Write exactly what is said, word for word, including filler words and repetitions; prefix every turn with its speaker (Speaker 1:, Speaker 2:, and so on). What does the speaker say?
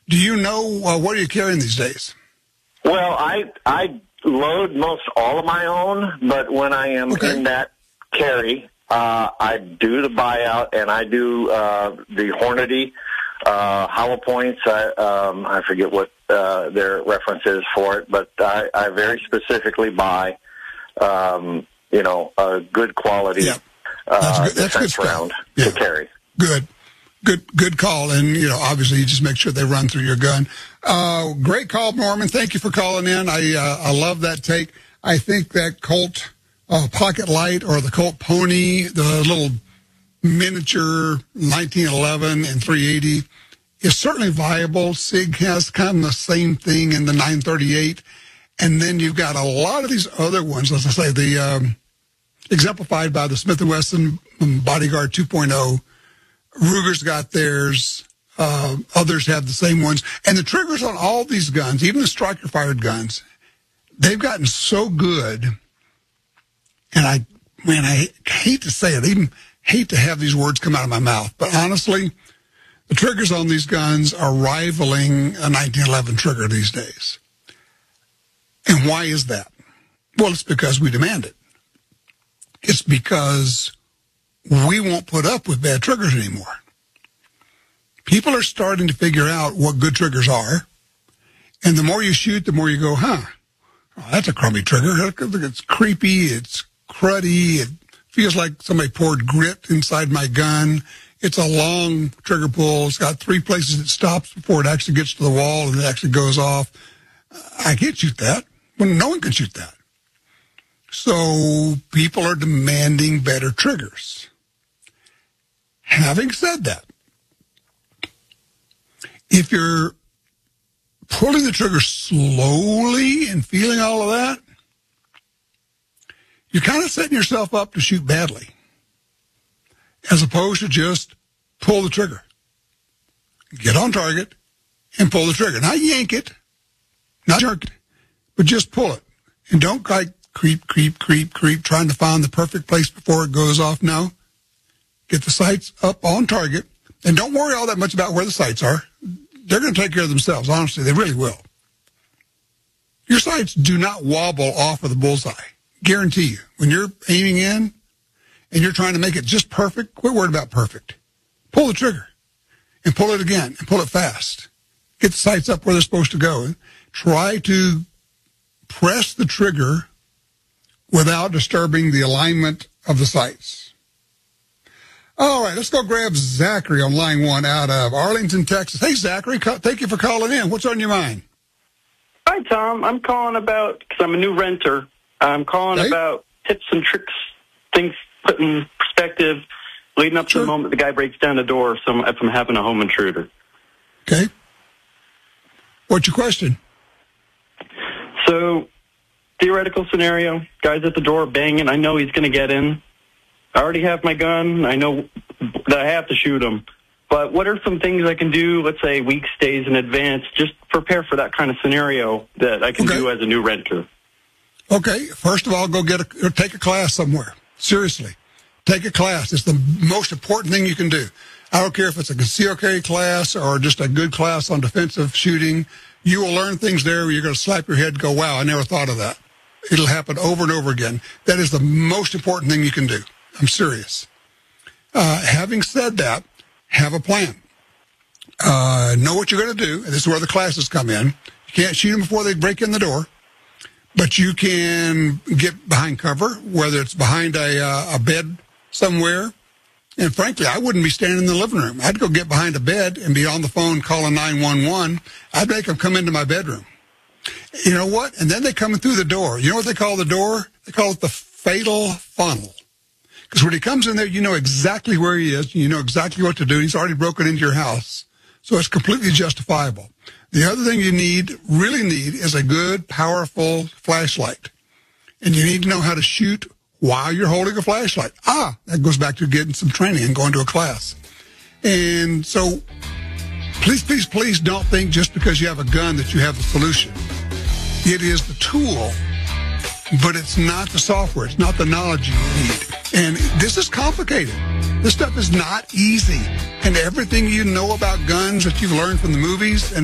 Speaker 1: Do you know uh, what are you carrying these days?
Speaker 2: Well, I I load most all of my own, but when I am
Speaker 1: Okay.
Speaker 2: in that carry, uh, I do the buyout, and I do uh, the Hornady uh, hollow points. I, um, I forget what uh, their reference is for it, but I, I very specifically buy, um, you know, a good quality
Speaker 1: Yeah. That's
Speaker 2: uh,
Speaker 1: good. That's good
Speaker 2: defense
Speaker 1: stuff.
Speaker 2: round
Speaker 1: Yeah.
Speaker 2: to carry.
Speaker 1: Good. Good good call. And, you know, obviously you just make sure they run through your gun. Uh, great call, Norman. Thank you for calling in. I uh, I love that take. I think that Colt uh, Pocket Light or the Colt Pony, the little miniature nineteen eleven and three eighty, is certainly viable. SIG has kind of the same thing in the nine thirty-eight. And then you've got a lot of these other ones, as I say, the um, exemplified by the Smith and Wesson Bodyguard two point oh. Ruger's got theirs. Uh, others have the same ones. And the triggers on all these guns, even the striker-fired guns, they've gotten so good. And I, man, I hate to say it. I even hate to have these words come out of my mouth. But honestly, the triggers on these guns are rivaling a nineteen eleven trigger these days. And why is that? Well, it's because we demand it. It's because we won't put up with bad triggers anymore. People are starting to figure out what good triggers are. And the more you shoot, the more you go, huh, oh, that's a crummy trigger. It's creepy. It's cruddy. It feels like somebody poured grit inside my gun. It's a long trigger pull. It's got three places it stops before it actually gets to the wall and it actually goes off. I can't shoot that. Well, no one can shoot that. So people are demanding better triggers. Having said that, if you're pulling the trigger slowly and feeling all of that, you're kind of setting yourself up to shoot badly, as opposed to just pull the trigger. Get on target and pull the trigger. Not yank it, not jerk it, but just pull it. And don't like creep, creep, creep, creep, trying to find the perfect place before it goes off. No. Get the sights up on target, and don't worry all that much about where the sights are. They're going to take care of themselves, honestly. They really will. Your sights do not wobble off of the bullseye. Guarantee you. When you're aiming in and you're trying to make it just perfect, quit worried about perfect. Pull the trigger and pull it again and pull it fast. Get the sights up where they're supposed to go. Try to press the trigger without disturbing the alignment of the sights. All right, let's go grab Zachary on line one out of Arlington, Texas. Hey, Zachary, thank you for calling in. What's on your mind?
Speaker 3: Hi, Tom. I'm calling about, because I'm a new renter, I'm calling
Speaker 1: hey.
Speaker 3: about tips and tricks, things put in perspective, leading up
Speaker 1: sure.
Speaker 3: to the moment the guy breaks down the door if I'm, if I'm having a home intruder.
Speaker 1: Okay. What's your question?
Speaker 3: So, theoretical scenario, guy's at the door banging. I know he's going to get in. I already have my gun. I know that I have to shoot him. But what are some things I can do, let's say weeks, days in advance, just prepare for that kind of scenario that I can
Speaker 1: okay.
Speaker 3: do as a new renter?
Speaker 1: Okay. First of all, go get a, or take a class somewhere. Seriously. Take a class. It's the most important thing you can do. I don't care if it's a concealed carry class or just a good class on defensive shooting. You will learn things there where you're going to slap your head and go, wow, I never thought of that. It'll happen over and over again. That is the most important thing you can do. I'm serious. Uh, having said that, have a plan. Uh, know what you're going to do. And this is where the classes come in. You can't shoot them before they break in the door, but you can get behind cover, whether it's behind a, uh, a bed somewhere. And frankly, I wouldn't be standing in the living room. I'd go get behind a bed and be on the phone calling nine one one. I'd make them come into my bedroom. You know what? And then they come in through the door. You know what they call the door? They call it the fatal funnel. Because when he comes in there, you know exactly where he is. You know exactly what to do. He's already broken into your house. So it's completely justifiable. The other thing you need, really need, is a good, powerful flashlight. And you need to know how to shoot while you're holding a flashlight. Ah, that goes back to getting some training and going to a class. And so please, please, please don't think just because you have a gun that you have the solution. It is the tool, but it's not the software. It's not the knowledge you need. And this is complicated. This stuff is not easy. And everything you know about guns that you've learned from the movies and